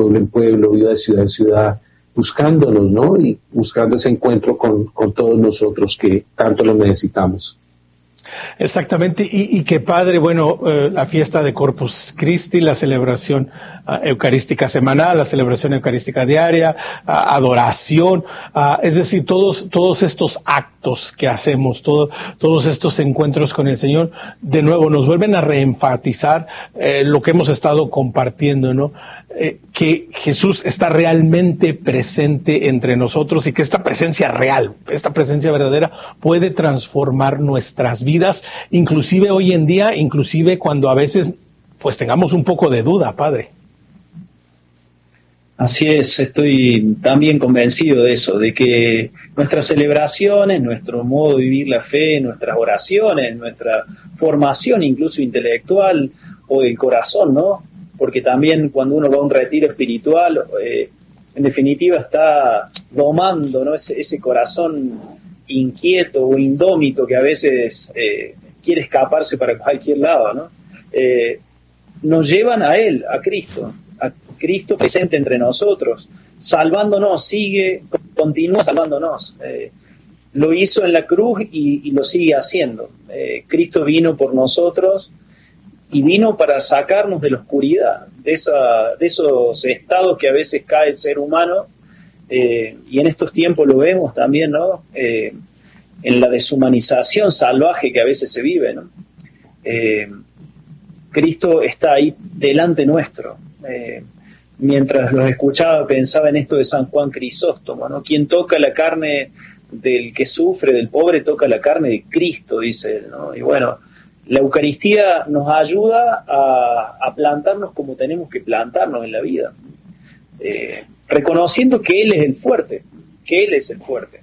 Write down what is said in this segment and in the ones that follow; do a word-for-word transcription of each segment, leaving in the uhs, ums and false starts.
pueblo en pueblo, iba de ciudad en ciudad, buscándonos, ¿no? Y buscando ese encuentro con, con todos nosotros que tanto lo necesitamos. Exactamente, y, y qué padre, bueno, eh, la fiesta de Corpus Christi, la celebración uh, eucarística semanal, la celebración eucarística diaria, uh, adoración, uh, es decir, todos todos estos actos que hacemos, todo, todos estos encuentros con el Señor, de nuevo nos vuelven a reenfatizar eh, lo que hemos estado compartiendo, ¿no? Eh, que Jesús está realmente presente entre nosotros y que esta presencia real, esta presencia verdadera puede transformar nuestras vidas, inclusive hoy en día, inclusive cuando a veces pues tengamos un poco de duda, Padre. Así es, estoy también convencido de eso, de que nuestras celebraciones, nuestro modo de vivir la fe, nuestras oraciones, nuestra formación incluso intelectual o del corazón, ¿no? Porque también cuando uno va a un retiro espiritual, eh, en definitiva está domando, ¿no? ese, ese corazón inquieto o indómito que a veces eh, quiere escaparse para cualquier lado, ¿no? Eh, nos llevan a Él, a Cristo, a Cristo presente entre nosotros, salvándonos, sigue, continúa salvándonos. Eh, lo hizo en la cruz y, y lo sigue haciendo. Eh, Cristo vino por nosotros, y vino para sacarnos de la oscuridad, de, esa, de esos estados que a veces cae el ser humano, eh, y en estos tiempos lo vemos también, ¿no? Eh, en la deshumanización salvaje que a veces se vive, ¿no? Eh, Cristo está ahí delante nuestro. Eh, mientras los escuchaba pensaba en esto de San Juan Crisóstomo, ¿no? Quien toca la carne del que sufre, del pobre, toca la carne de Cristo, dice él, ¿no? Y bueno, la Eucaristía nos ayuda a, a plantarnos como tenemos que plantarnos en la vida, eh, reconociendo que Él es el fuerte, que Él es el fuerte.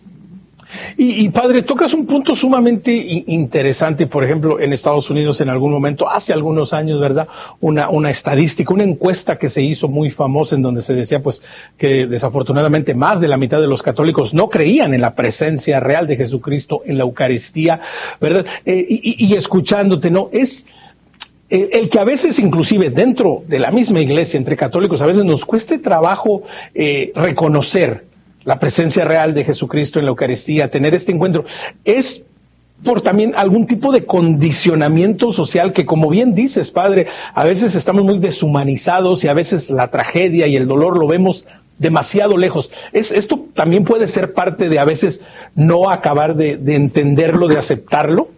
Y, y Padre, tocas un punto sumamente interesante, por ejemplo, en Estados Unidos en algún momento, hace algunos años, ¿verdad? Una, una estadística, una encuesta que se hizo muy famosa en donde se decía, pues, que desafortunadamente más de la mitad de los católicos no creían en la presencia real de Jesucristo en la Eucaristía, ¿verdad? Eh, y, y escuchándote, ¿no? Es el, el que a veces, inclusive dentro de la misma iglesia, entre católicos, a veces nos cueste trabajo eh, reconocer la presencia real de Jesucristo en la Eucaristía, tener este encuentro, es por también algún tipo de condicionamiento social que, como bien dices, Padre, a veces estamos muy deshumanizados y a veces la tragedia y el dolor lo vemos demasiado lejos. Es, esto también puede ser parte de a veces no acabar de, de entenderlo, de aceptarlo.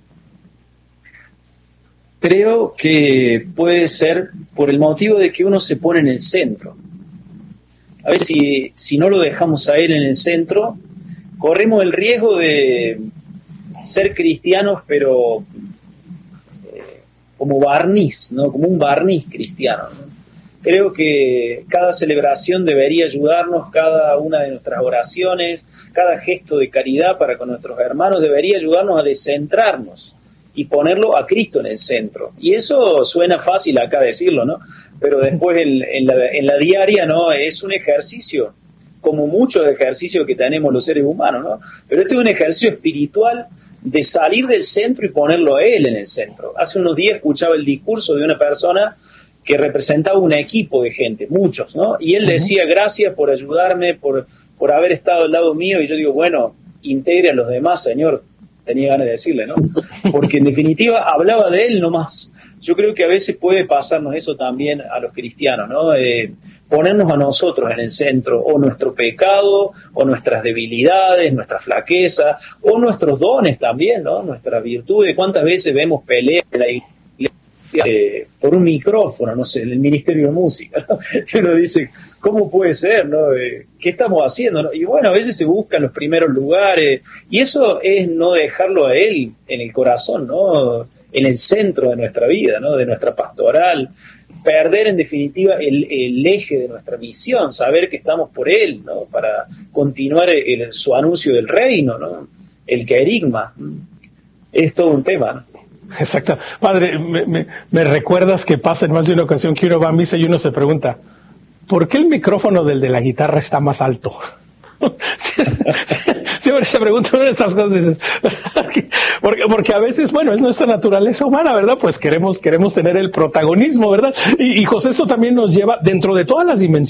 Creo que puede ser por el motivo de que uno se pone en el centro. A ver, si, si no lo dejamos a Él en el centro, corremos el riesgo de ser cristianos, pero eh, como barniz, ¿no? Como un barniz cristiano, ¿no? Creo que cada celebración debería ayudarnos, cada una de nuestras oraciones, cada gesto de caridad para con nuestros hermanos debería ayudarnos a descentrarnos y ponerlo a Cristo en el centro. Y eso suena fácil acá decirlo, ¿no? Pero después en, en, la, en la diaria, ¿no? Es un ejercicio, como muchos ejercicios que tenemos los seres humanos, ¿no? Pero este es un ejercicio espiritual de salir del centro y ponerlo a Él en el centro. Hace unos días escuchaba el discurso de una persona que representaba un equipo de gente, muchos, ¿no? Y él decía, gracias por ayudarme, por, por haber estado al lado mío. Y yo digo, bueno, integre a los demás, Señor. Tenía ganas de decirle, ¿no? Porque en definitiva hablaba de Él nomás. Yo creo que a veces puede pasarnos eso también a los cristianos, ¿no? Eh, ponernos a nosotros en el centro, o nuestro pecado, o nuestras debilidades, nuestra flaqueza, o nuestros dones también, ¿no? Nuestras virtudes. ¿Cuántas veces vemos peleas en la iglesia eh, por un micrófono, no sé, en el Ministerio de Música, ¿no? Que uno dice, ¿cómo puede ser, no? Eh, ¿Qué estamos haciendo, no? Y bueno, a veces se buscan los primeros lugares, y eso es no dejarlo a Él en el corazón, ¿no? En el centro de nuestra vida, ¿no? De nuestra pastoral, perder en definitiva el, el eje de nuestra misión, saber que estamos por Él, ¿no? Para continuar el, el, su anuncio del reino, ¿no? El querigma. Es todo un tema, ¿no? Exacto. Padre, me, me, me recuerdas que pasa en más de una ocasión que uno va a misa y uno se pregunta, ¿por qué el micrófono del de la guitarra está más alto? Siempre se pregunta una de esas cosas, dices, porque, porque a veces, bueno, es nuestra naturaleza humana, ¿verdad? Pues queremos, queremos tener el protagonismo, ¿verdad? Y, y José, esto también nos lleva, dentro de todas las dimensiones